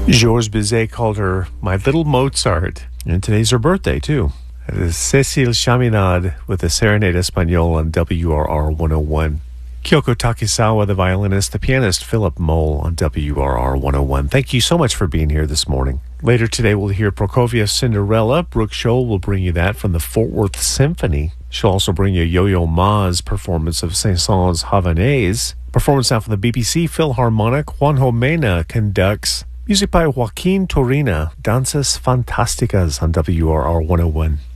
Georges Bizet called her my little Mozart, and today's her birthday, too. It is Cécile Chaminade with the Serenade Espagnole on WRR 101. Kyoko Takisawa, the violinist, the pianist Philip Mole on WRR 101. Thank you so much for being here this morning. Later today, we'll hear Prokofiev's Cinderella. Brooke Scholl will bring you that from the Fort Worth Symphony. She'll also bring you Yo-Yo Ma's performance of Saint-Saëns' Havanaise. Performance now from the BBC Philharmonic. Juanjo Mena conducts music by Joaquin Turina, Danzas Fantásticas on WRR 101.